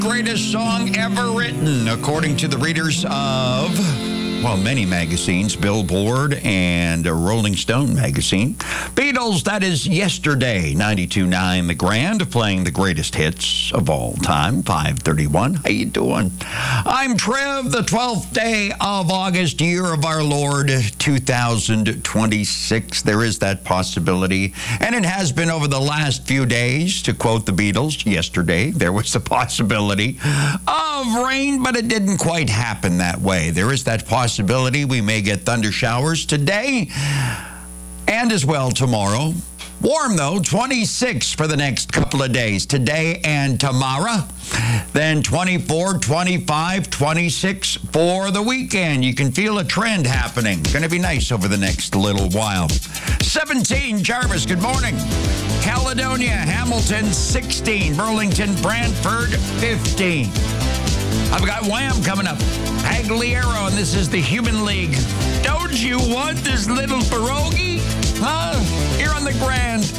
Greatest song ever written, according to the readers of, well, many magazines, Billboard and Rolling Stone magazine. Beatles, that is Yesterday, 92.9 The Grand, playing the greatest hits of all time, 5:31. How you doing? I'm Trev, the 12th day of August, year of our Lord, 2026. There is that possibility, and it has been over the last few days. To quote the Beatles, yesterday there was the possibility of rain, but it didn't quite happen that way. There is that possibility we may get thunder showers today and as well tomorrow. Warm, though, 26 for the next couple of days, today and tomorrow. Then 24, 25, 26 for the weekend. You can feel a trend happening. Going to be nice over the next little while. 17, Jarvis, good morning. Caledonia, Hamilton, 16. Burlington, Brantford, 15. I've got Wham coming up. Pagliaro, and this is the Human League. Don't you want this little pierogi? Huh? Here on the Grand.